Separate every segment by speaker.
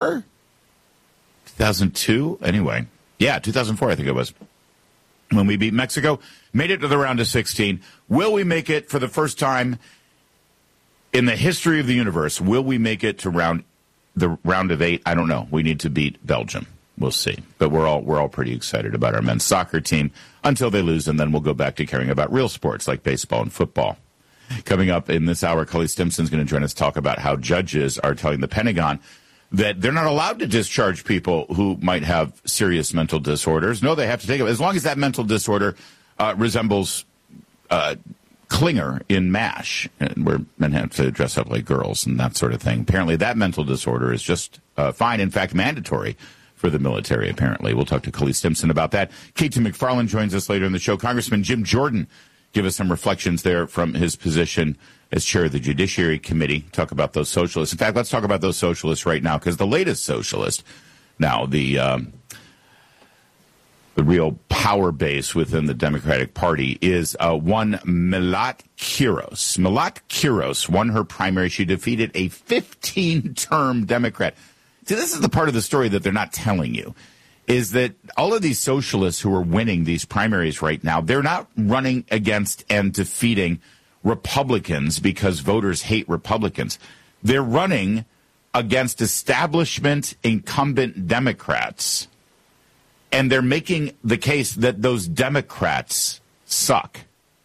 Speaker 1: 2004? 2002? Anyway. Yeah, 2004, I think it was. When we beat Mexico, made it to the round of 16. Will we make it for the first time in the history of the universe? Will we make it to the round of 8? I don't know. We need to beat Belgium. We'll see. But we're all pretty excited about our men's soccer team until they lose, and then we'll go back to caring about real sports like baseball and football. Coming up in this hour, Cully Stimson's going to join us to talk about how judges are telling the Pentagon that they're not allowed to discharge people who might have serious mental disorders. No, they have to take it. As long as that mental disorder resembles Klinger in MASH, where men have to dress up like girls and that sort of thing. Apparently that mental disorder is just fine, in fact, mandatory for the military, apparently. We'll talk to Cully Stimson about that. Katie McFarland joins us later in the show. Congressman Jim Jordan give us some reflections there from his position as chair of the Judiciary Committee. Talk about those socialists. In fact, let's talk about those socialists right now, because the latest socialist, now the real power base within the Democratic Party, is one Milat Kiros. Milat Kiros won her primary. She defeated a 15-term Democrat. See, this is the part of the story that they're not telling you, is that all of these socialists who are winning these primaries right now, they're not running against and defeating Republicans because voters hate Republicans. They're running against establishment incumbent Democrats, and they're making the case that those Democrats suck.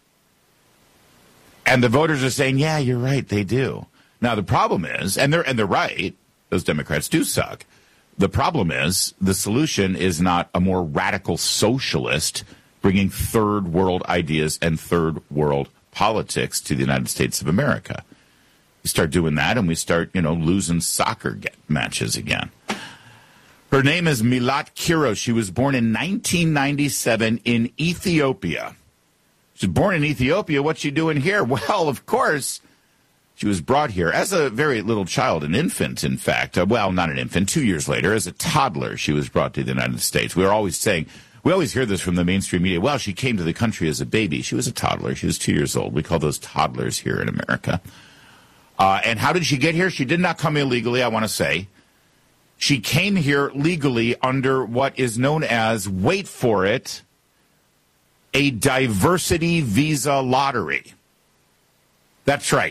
Speaker 1: And the voters are saying, yeah, you're right, they do. Now, the problem is, and they're right, those Democrats do suck. The problem is the solution is not a more radical socialist bringing third world ideas and third world politics to the United States of America. We start doing that and we start, losing soccer matches again. Her name is Milat Kiros. She was born in 1997 in Ethiopia. She's born in Ethiopia. What's she doing here? Well, of course, she was brought here as a very little child, an infant, in fact. Well, not an infant. 2 years later, as a toddler, she was brought to the United States. We always hear this from the mainstream media. Well, she came to the country as a baby. She was a toddler. She was 2 years old. We call those toddlers here in America. And how did she get here? She did not come illegally, I want to say. She came here legally under what is known as, wait for it, a diversity visa lottery. That's right.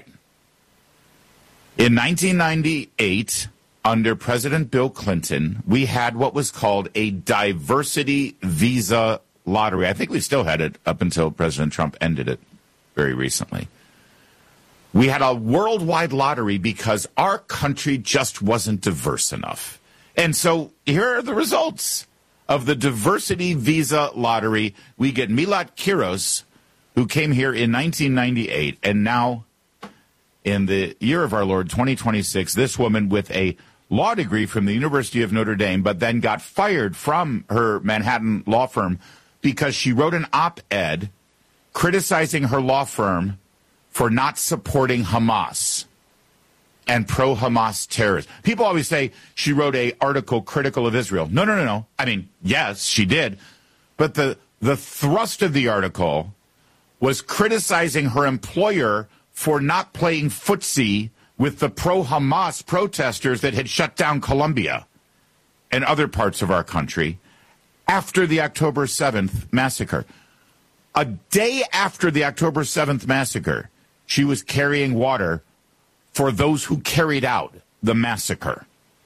Speaker 1: In 1998, under President Bill Clinton, we had what was called a diversity visa lottery. I think we still had it up until President Trump ended it very recently. We had a worldwide lottery because our country just wasn't diverse enough. And so here are the results of the diversity visa lottery. We get Milat Kiros, who came here in 1998, and now in the year of our Lord, 2026, this woman with a law degree from the University of Notre Dame, but then got fired from her Manhattan law firm because she wrote an op-ed criticizing her law firm for not supporting Hamas and pro-Hamas terrorists. People always say she wrote an article critical of Israel. No. I mean, yes, she did. But the thrust of the article was criticizing her employer for not playing footsie with the pro-Hamas protesters that had shut down Colombia and other parts of our country after the October 7th massacre. A day after the October 7th massacre, she was carrying water for those who carried out the massacre.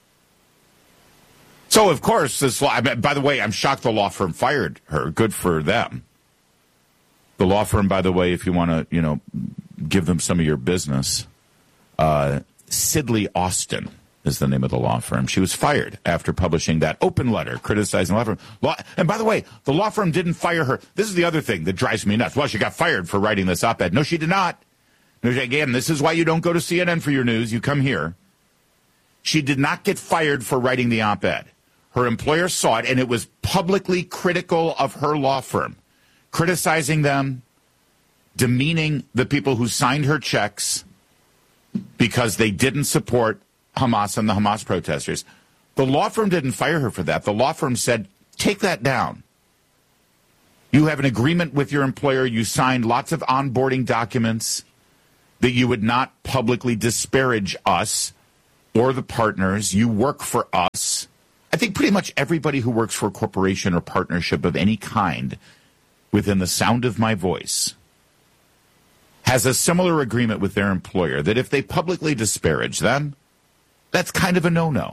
Speaker 1: So, of course, this law, by the way, I'm shocked the law firm fired her. Good for them. The law firm, by the way, if you want to, give them some of your business, Sidley Austin is the name of the law firm. She was fired after publishing that open letter criticizing the law firm. And by the way, the law firm didn't fire her. This is the other thing that drives me nuts. Well, she got fired for writing this op-ed. No, she did not. Again, this is why you don't go to CNN for your news. You come here. She did not get fired for writing the op-ed. Her employer saw it, and it was publicly critical of her law firm, criticizing them, demeaning the people who signed her checks because they didn't support Hamas and the Hamas protesters. The law firm didn't fire her for that. The law firm said, take that down. You have an agreement with your employer. You signed lots of onboarding documents that you would not publicly disparage us or the partners. You work for us. I think pretty much everybody who works for a corporation or partnership of any kind within the sound of my voice has a similar agreement with their employer that if they publicly disparage them, that's kind of a no-no.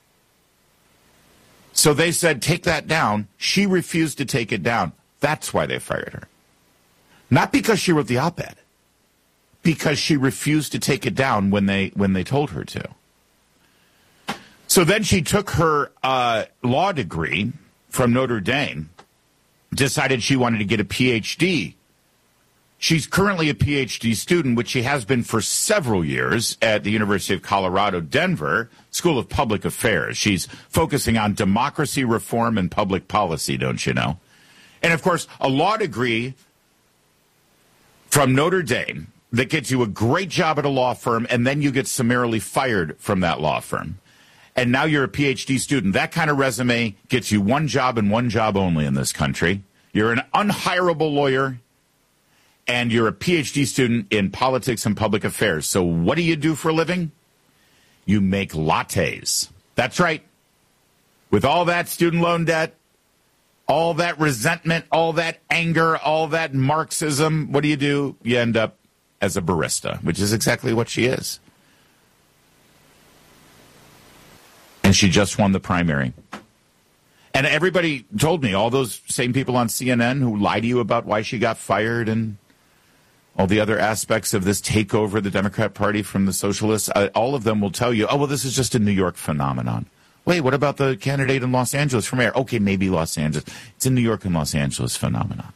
Speaker 1: So they said, take that down. She refused to take it down. That's why they fired her. Not because she wrote the op-ed, because she refused to take it down when they told her to. So then she took her law degree from Notre Dame, decided she wanted to get a PhD. She's currently a PhD student, which she has been for several years at the University of Colorado, Denver, School of Public Affairs. She's focusing on democracy reform and public policy, don't you know? And, of course, a law degree from Notre Dame that gets you a great job at a law firm, and then you get summarily fired from that law firm. And now you're a PhD student. That kind of resume gets you one job and one job only in this country. You're an unhirable lawyer, and you're a PhD student in politics and public affairs. So what do you do for a living? You make lattes. That's right. With all that student loan debt, all that resentment, all that anger, all that Marxism, what do? You end up as a barista, which is exactly what she is. And she just won the primary. And everybody told me, all those same people on CNN who lie to you about why she got fired and all the other aspects of this takeover of the Democrat Party from the socialists, all of them will tell you, oh, well, this is just a New York phenomenon. Wait, what about the candidate in Los Angeles for mayor? Okay, maybe Los Angeles. It's a New York and Los Angeles phenomenon.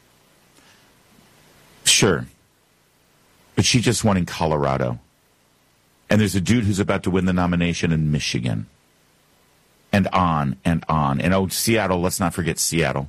Speaker 1: Sure. But she just won in Colorado. And there's a dude who's about to win the nomination in Michigan. And on and on. And, oh, Seattle, let's not forget Seattle.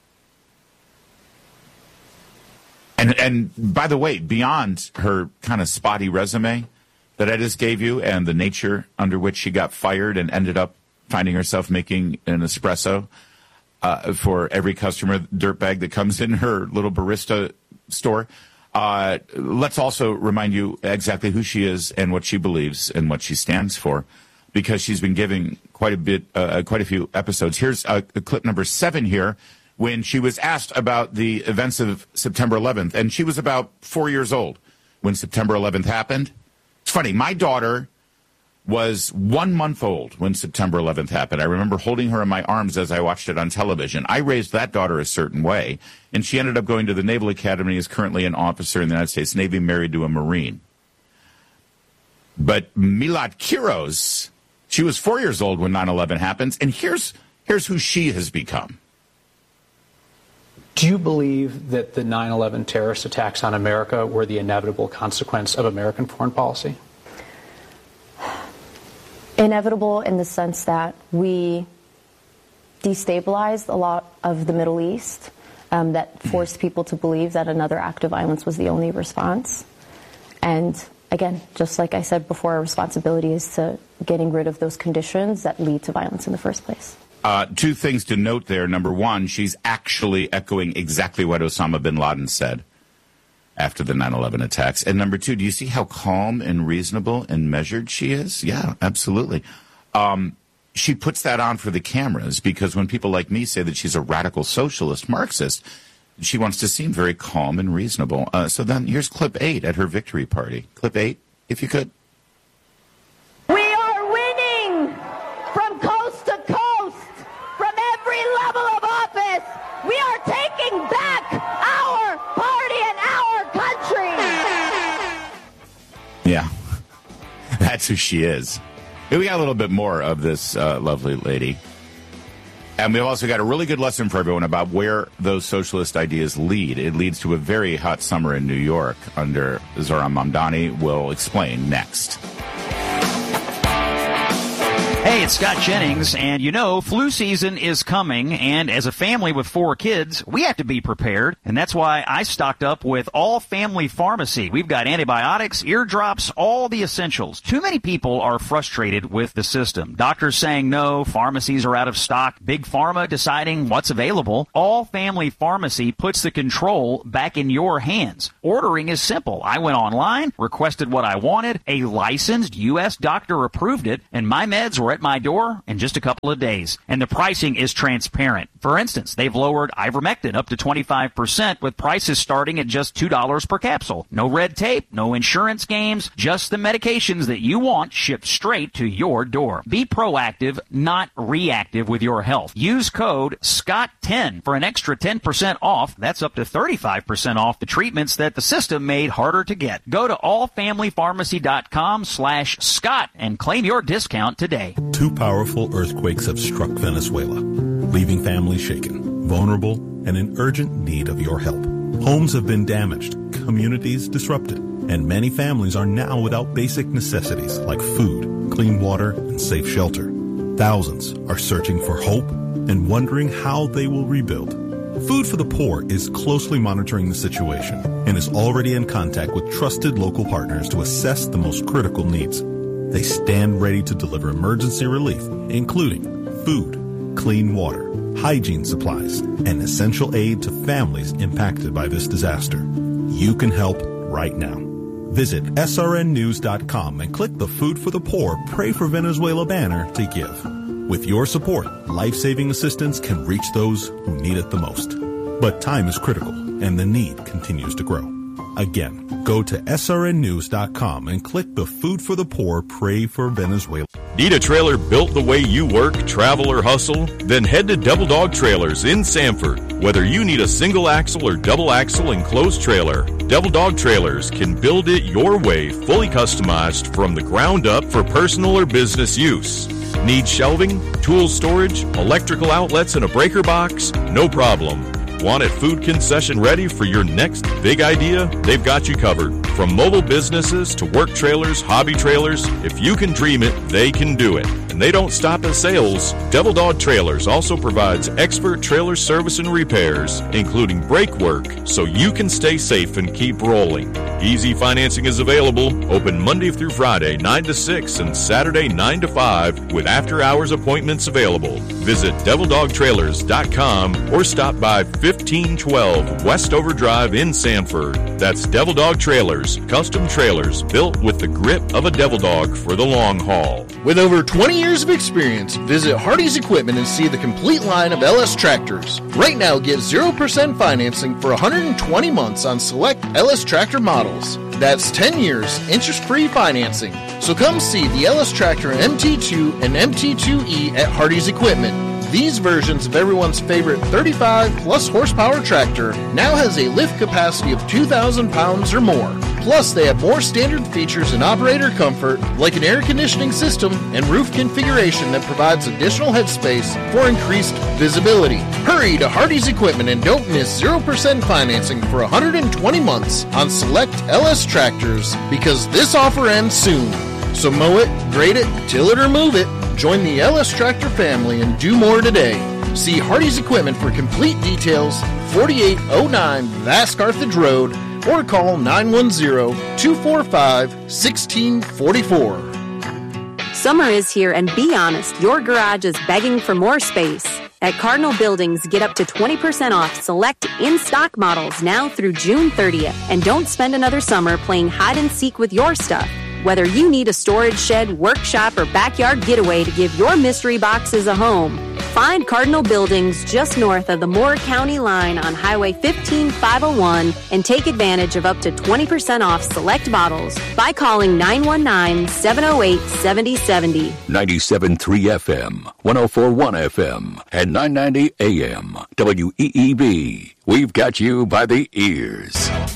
Speaker 1: And by the way, beyond her kind of spotty resume that I just gave you and the nature under which she got fired and ended up finding herself making an espresso for every customer dirtbag that comes in her little barista store, let's also remind you exactly who she is and what she believes and what she stands for, because she's been giving quite a few episodes. Here's clip number 7 here, when she was asked about the events of September 11th, and she was about 4 years old when September 11th happened. It's funny, my daughter was 1 month old when September 11th happened. I remember holding her in my arms as I watched it on television. I raised that daughter a certain way, and she ended up going to the Naval Academy, is currently an officer in the United States Navy, married to a Marine. But Milad Kiros, she was 4 years old when 9/11 happens, and here's who she has become.
Speaker 2: Do you believe that the 9/11 terrorist attacks on America were the inevitable consequence of American foreign policy?
Speaker 3: Inevitable in the sense that we destabilized a lot of the Middle East, that forced people to believe that another act of violence was the only response. And again, just like I said before, our responsibility is to getting rid of those conditions that lead to violence in the first place.
Speaker 1: 2 things to note there. Number 1, she's actually echoing exactly what Osama bin Laden said after the 9/11 attacks. And number 2, do you see how calm and reasonable and measured she is? Yeah, absolutely. She puts that on for the cameras because when people like me say that she's a radical socialist Marxist, she wants to seem very calm and reasonable. So then here's clip 8 at her victory party. Clip 8, if you could.
Speaker 4: We are winning from coast to coast, from every level of office. We are taking back our party and our country.
Speaker 1: Yeah, that's who she is. We got a little bit more of this lovely lady. And we've also got a really good lesson for everyone about where those socialist ideas lead. It leads to a very hot summer in New York under Zohran Mamdani. We'll explain next.
Speaker 5: Hey, it's Scott Jennings, and you know, flu season is coming, and as a family with 4 kids, we have to be prepared, and that's why I stocked up with All Family Pharmacy. We've got antibiotics, eardrops, all the essentials. Too many people are frustrated with the system. Doctors saying no, pharmacies are out of stock, Big Pharma deciding what's available. All Family Pharmacy puts the control back in your hands. Ordering is simple. I went online, requested what I wanted, a licensed U.S. doctor approved it, and my meds were at my door in just a couple of days. And the pricing is transparent. For instance, they've lowered ivermectin up to 25% with prices starting at just $2 per capsule. No red tape, no insurance games, just the medications that you want shipped straight to your door. Be proactive, not reactive with your health. Use code SCOTT10 for an extra 10% off. That's up to 35% off the treatments that the system made harder to get. Go to allfamilypharmacy.com/Scott and claim your discount today.
Speaker 6: 2 powerful earthquakes have struck Venezuela, leaving families shaken, vulnerable, and in urgent need of your help. Homes have been damaged, communities disrupted, and many families are now without basic necessities like food, clean water, and safe shelter. Thousands are searching for hope and wondering how they will rebuild. Food for the Poor is closely monitoring the situation and is already in contact with trusted local partners to assess the most critical needs. They stand ready to deliver emergency relief, including food, clean water, hygiene supplies, and essential aid to families impacted by this disaster. You can help right now. Visit srnnews.com and click the Food for the Poor Pray for Venezuela banner to give. With your support, life-saving assistance can reach those who need it the most. But time is critical, and the need continues to grow. Again, go to srnnews.com and click the Food for the Poor Pray for Venezuela.
Speaker 7: Need a trailer built the way you work, travel, or hustle? Then head to Devil Dog Trailers in Sanford. Whether you need a single axle or double axle enclosed trailer, Devil Dog Trailers can build it your way, fully customized from the ground up for personal or business use. Need shelving, tool storage, electrical outlets, and a breaker box? No problem. Want it food concession ready for your next big idea? They've got you covered. From mobile businesses to work trailers, hobby trailers, if you can dream it, they can do it. And they don't stop at sales. Devil Dog Trailers also provides expert trailer service and repairs, including brake work, so you can stay safe and keep rolling. Easy financing is available, open Monday through Friday, 9 to 6, and Saturday, 9 to 5, with after-hours appointments available. Visit DevilDogTrailers.com or stop by 1512 Westover Drive in Sanford. That's Devil Dog Trailers, custom trailers built with the grit of a devil dog for the long haul.
Speaker 8: With over 20 years of experience, visit Hardy's Equipment and see the complete line of LS tractors. Right now, get 0% financing for 120 months on select LS tractor models. That's 10 years interest-free financing. So come see the LS Tractor MT2 and MT2E at Hardy's Equipment. These versions of everyone's favorite 35-plus horsepower tractor now has a lift capacity of 2,000 pounds or more. Plus, they have more standard features and operator comfort, like an air conditioning system and roof configuration that provides additional headspace for increased visibility. Hurry to Hardy's Equipment and don't miss 0% financing for 120 months on select LS tractors, because this offer ends soon. So mow it, grade it, till it, or move it. Join the LS Tractor family and do more today. See Hardy's Equipment for complete details, 4809 Vass Carthage Road, or call 910-245-1644.
Speaker 9: Summer is here, and be honest, your garage is begging for more space. At Cardinal Buildings, get up to 20% off select in-stock models now through June 30th. And don't spend another summer playing hide and seek with your stuff. Whether you need a storage shed, workshop, or backyard getaway to give your mystery boxes a home, find Cardinal Buildings just north of the Moore County line on Highway 15501 and take advantage of up to 20% off select models by calling 919-708-7070.
Speaker 10: 97.3 FM, 104.1 FM, and 990 AM. WEEB. We've got you by the ears.